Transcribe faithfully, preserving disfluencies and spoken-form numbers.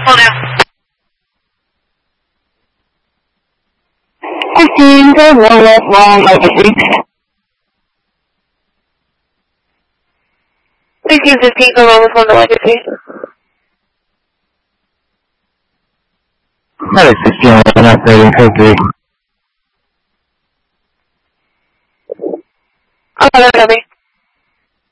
Will do. I think I wrote it wrong, I think. Please use fifteen for Lola's one to legacy. That is sixteen, I'm not saying code three. Oh, no, no, no.